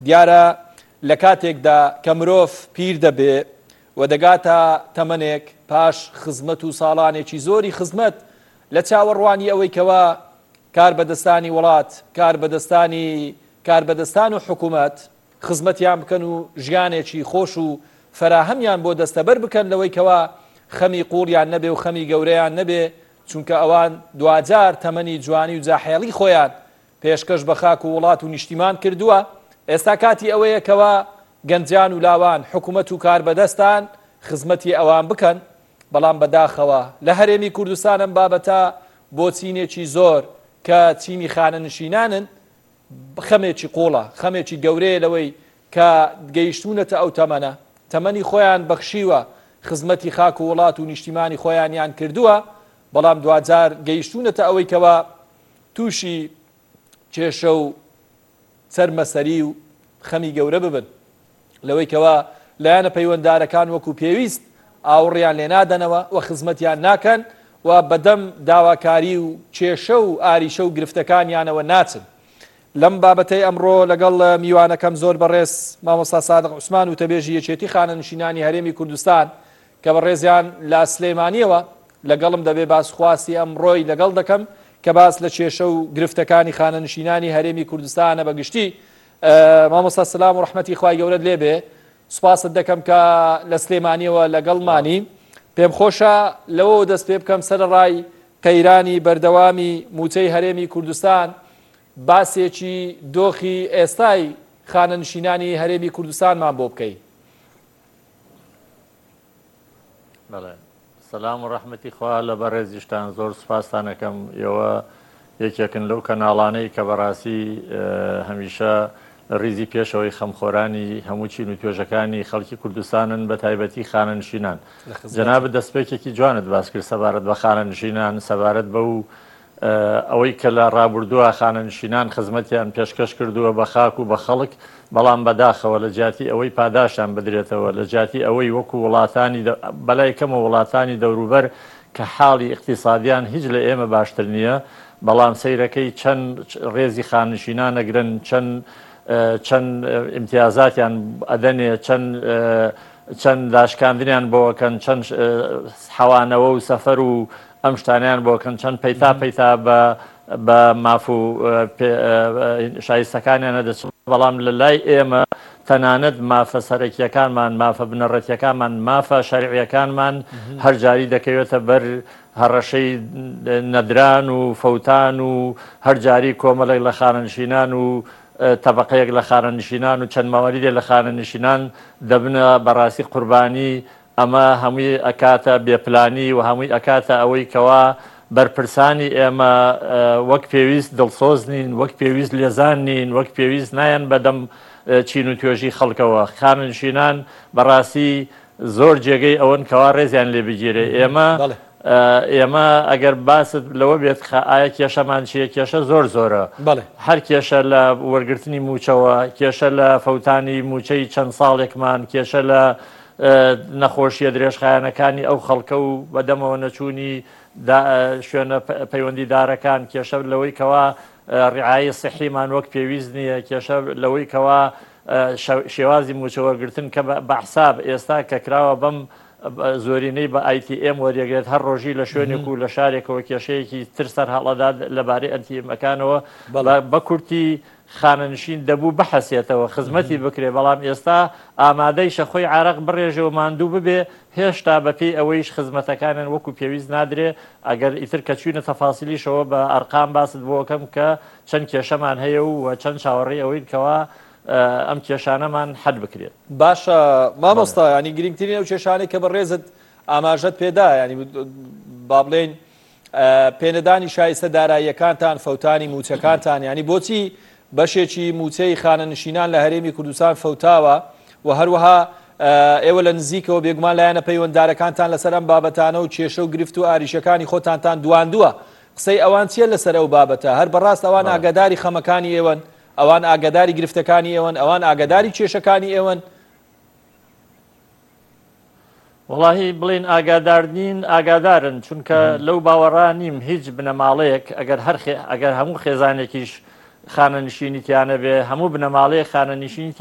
دیارە لە کاتێکدا کە مرۆڤ پیر دەبێ و دەگاتە تەمەنێک پاش خزمەت و ساڵانێکی زۆری خزمەت لە چاوەڕوانی ئەوەی کەوا کاربەدەستانی وڵات کاربەدەستان و حکوومەت خزمەتیان بکەن و ژیانێکی خۆش و فەراهەمیان بۆ دەستەبەر بکەن لەوەی کەوا خەمی قوڵیان نەبێ و خەمی گەورەیان نەبێ چونکە ئەوان دوجار تەمەنی جوانی و جاحێڵی خۆیان پێشکەش بە خاک و وڵات و نیشتیمان کردووە. ئێستا کاتی ئەوەیە کەوا گەنجان و لاوان حکوومەت و کاربەدەستان خزمەتی ئەوان بکەن. بەڵام بەداخەوە لە هەرێمی کوردستانم بابەتە بۆ چینێکی زۆر کە چینی خانەنشینانن خەمێکی قوڵە، خەمێکی گەورەیە لەوەی کە گەیشتونەتە ئەو تەمەنی خۆیان بەخشیوە خزمەتی خاک و وڵات و نیشتیمانی خۆیانیان کردووە. بەڵام دوجار گەیشتونەتە ئەوەی کەوا تووشی کێشە و سەرمەسەری و خەمی گەورە ببن لەوەی کەوا لایەنە پەیوەنددارەکان وەکو پێویست ئاوڕیان لێ نادەنەوە و خزمەتیان ناکەن و بەدەم داواکاری و کێشە و ئاریشە و گرفتەکانیانەوە ناچن. لەم بابەتەی ئەمڕۆ لەگەڵ میوانەکەم زۆر بەڕێز مامۆستا سادق عوسمان و تەبێژی یەکێتی خانەنشینانی هەرێمی کوردستان کە بەڕێزیان لە سلێمانیەوە لەگەڵم دەبێ باسخواسی ئەمڕۆی لەگەڵ دەکەم کە باس لە کێشە و گرفتەکانی خانەنشینانی هەرێمی کوردستانە بەگشتی. مامۆستا سلام و ڕەحمەتی خوای گەورەت لێبێ. سوپاست دەکەم کە لە سلێمانیەوە لەگەڵمانی. پێم خۆشە لەوە دەست پێ بکەم سەرڕای قەیرانی بەردەوامی موچەی هەرێمی کوردستان باسێکی دۆخی ئێستای خانەنشینانی هەرێمی کوردستانمان بۆ بکەی. بەڵێ سەلام و ڕەحمەتی خوا لە بەڕێزیشتان زۆر سوپاسانەکەم. ئێوە یەکێکن لەو کەناڵانەی کە بەڕاستی هەمیشە ڕیزی پێشەوەی خەمخۆرانی هەموو چین و توێژەکانی خەڵکی کوردستانن بە تایبەتی خانەنشینان. جەنابەت دەستپێکێکی جوانت باس کرد سەبارەت بە خانەنشینان، سەبارەت بە و ئەوەی کە لە ڕابردووە خانەنشینان خزمەتیان پێشکەش کردووە بە خاک و بە خەڵک، بەڵام بەداخەوە لە جیاتی ئەوەی پاداشان بدرێتەوە، لە جیاتی ئەوەی وەکو وڵاتانی بەلای کەمە وڵاتانی دەوروبەر کە حاڵی اقتصادیان هیچ لە ئێمە باشتر نییە، بەڵام سەیرەکەی چەند ڕێزی خانەنشینان ئەگرن، چەند ئیمتیازاتیان ئەدەنێ، چەند داشکاندنیان بۆکەن، چەند حەوانەوە و سەفەر و ئەم شتانیان بۆکەن، چەند پەیتا بە ماف و شایستەکانیانە دەچن. بەڵام لە لای ئێمە تەنانەت مافە سەرەکیەکانمان، مافە بنەڕەتیەکانمان، مافە شەریعیەکانمان هەر جاری دەکەوێتە بەر هەڕەشەی نەدران و فەوتان و هەر جاری کۆمەڵێک لە خانەنشینان و تەبەقەیەک لە خانەنشینان و چەند ماوەریدێک لە خانەنشینان دەبنە بەڕاستی قوربانی. ئەمە هەمووی ئەکاتە بێپلانی و هەمووی ئەکاتە ئەوەی کەوا بەرپرسانی ئێمە وەک پێویست دڵسۆز نین، وەک پێویست لێزان نین، وەک پێویست نایەن بەدەم چین و توێژی خەڵکەوە. خانەنشینان بەڕاستی زۆر جێگەی ئەوەن کەوا ڕێزیان لێ بگیرێ. ئێمە ئەگەر باست لەوە بێت ئایا کێشەمان چیە؟ کێشە زۆرە. هەر کێشە لە وەرگرتنی موچەوە، کێشە لە فەوتانی موچەی چەند ساڵێکمان، کێشە لە نەخۆشیە درێژخایەنەکانی ئەو خەڵکە و بەدەمەوە نەچوونی شوێنە پەیوەندی دارەکان، کێشە لەوەی کەوا ڕعایی سەحیمان وەک پێویست نییە، کێشە لەوەی کەوا شێوازی موچەوەرگرتن کە بە حساب ئێستا کە کراوە بەم زۆرینەی بە ITM وەریەگرێت هەر ڕۆژی لە شوێنێک و لە شارێکەوە کێشەیەکی ترسەر هەڵەدا لەبارەی ئەنتیمەکانەوە بە کورتی خانەنشین دەبوو بەحەسێتەوە خزمەتی بکرێ. بەڵام ئێستا ئامادەی شەخۆی عارق بڕێژەوە ماندوو ببێ، هێشتا بەپێی ئەوەیش خزمەتەکانن وەکو پێویست نادرێ. ئەگەر ئیتر کە چوینە تەفاسیلیشەوە بە ئەرقام باست بۆکەم کە چەند کێشەمان هەیە و چەند چاوەڕێی ئەوەی کەوا ئەم کێشانەمان حەد بکرێت. باشە مامۆستا، ینی گرنگترین ئەو کێشانەی کە بەڕێزت ئاماژەت پێدا، ینی با بڵێن پێنەدانی شایستە داراییەکانتان، فەوتانی موچەکانتان، ینی بۆچی بەشێکی موچەی خانەنشینان لە هەرێمی کوردستان فەوتاوە و هەروەها ئێوە لە نزیکەوە بێگومان لایەنە پەیوەنددارەکانتان لەسەر ئەم بابەتانە و کێشە و گرفت و ئاریشەکانی خۆتانتان دواندووە. قسەی ئەوان چیە لەسەر ئەو بابەتە؟ هەر بەڕاست ئەوان ئاگاداری خەمەکانی ئێوەن، ئەوان ئاگاداری گرفتەکانی ئێوەن، ئەوان ئاگاداری کێشەکانی ئێوەن؟ وڵاهی بڵێن ئاگادار نین، ئاگادارن، چونکە لەو باوەڕا نیم هیچ بنەماڵەیەک ئەگەر هەموو خێزانێکیش خانە نشینیتیانە بێ هەموو بنەماڵەیە خانە نشینی